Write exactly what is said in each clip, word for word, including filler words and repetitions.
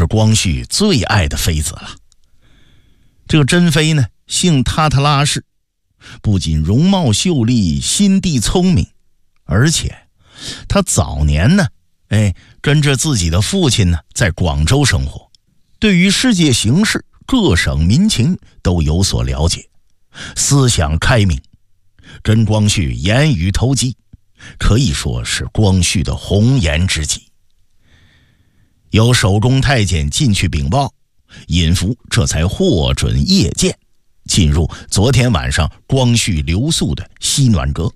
是光绪最爱的妃子了。这个珍妃呢，姓塔特拉氏，不仅容貌秀丽，心地聪明，而且她早年呢，哎，跟着自己的父亲呢，在广州生活，对于世界形势、各省民情都有所了解，思想开明，跟光绪言语投机，可以说是光绪的红颜知己。有守宫太监进去禀报，尹福这才获准夜见，进入昨天晚上光绪留宿的西暖阁。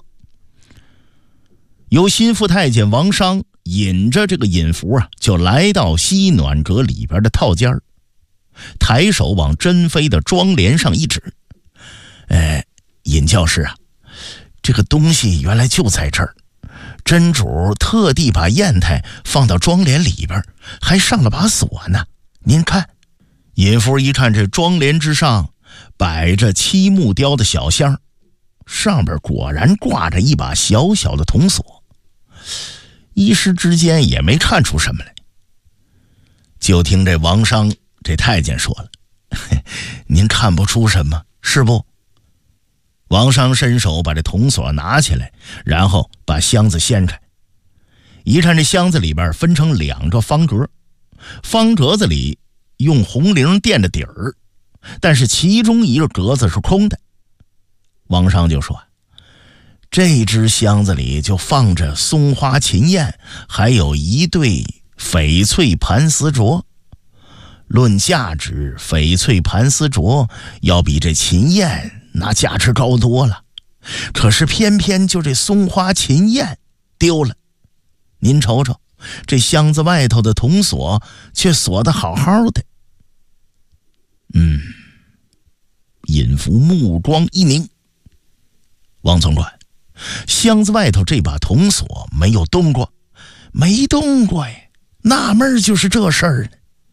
由心腹太监王商引着这个尹福啊，就来到西暖阁里边的套间，抬手往珍妃的妆帘上一指：“哎，尹教师啊，这个东西原来就在这儿。真主特地把砚台放到妆帘里边，还上了把锁呢。您看。”尹福一看，这妆帘之上摆着漆木雕的小箱，上边果然挂着一把小小的铜锁，一时之间也没看出什么来。就听这王商这太监说了：“您看不出什么是不？”王商伸手把这铜锁拿起来，然后把箱子掀开，一看这箱子里边分成两个方格，方格子里用红铃垫着底儿，但是其中一个格子是空的。王商就说：“这只箱子里就放着松花琴砚，还有一对翡翠盘丝镯。论价值，翡翠盘丝镯要比这琴砚那价值高多了，可是偏偏就这松花琴砚丢了。您瞅瞅，这箱子外头的铜锁却锁得好好的。”嗯，尹福目光一凝：“王总管，箱子外头这把铜锁没有动过？”“没动过呀，纳闷就是这事儿呢。”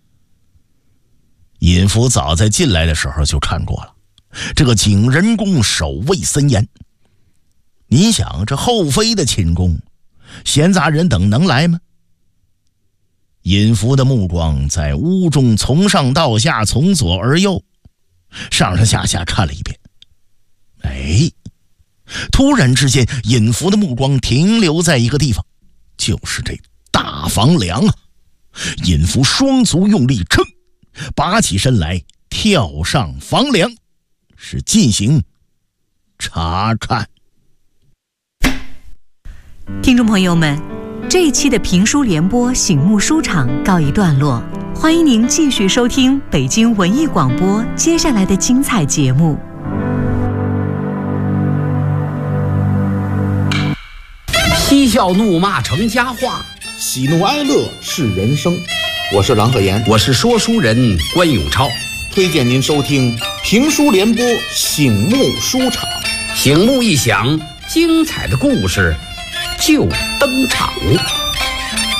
尹福早在进来的时候就看过了，这个景仁宫守卫森严。你想这后妃的寝宫，闲杂人等能来吗？尹福的目光在屋中从上到下，从左而右，上上下下看了一遍。哎，突然之间，尹福的目光停留在一个地方，就是这大房梁啊！尹福双足用力，吭，拔起身来，跳上房梁，是进行查看。 听众朋友们，这一期的评书联播醒目书场告一段落，欢迎您继续收听北京文艺广播接下来的精彩节目。 嬉笑怒骂成佳话， 喜怒哀乐是人生。我是郎鹤炎， 我是说书人关永超， 推荐您收听评书联播醒目书场。 醒目一响，精彩的故事就登场。